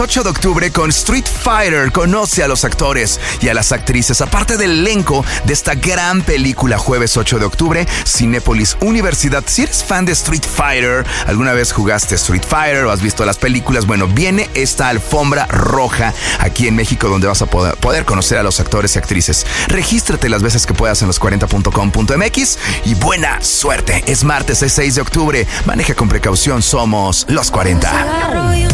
8 de octubre con Street Fighter. Conoce a los actores y a las actrices, aparte del elenco de esta gran película. Jueves 8 de octubre, Cinépolis Universidad. Si eres fan de Street Fighter, alguna vez jugaste Street Fighter o has visto las películas, bueno, viene esta alfombra roja aquí en México donde vas a poder conocer a los actores y actrices. Regístrate las veces que puedas en los40.com.mx y buena suerte. Es martes, es 6 de octubre. Maneja con precaución. Somos Los 40.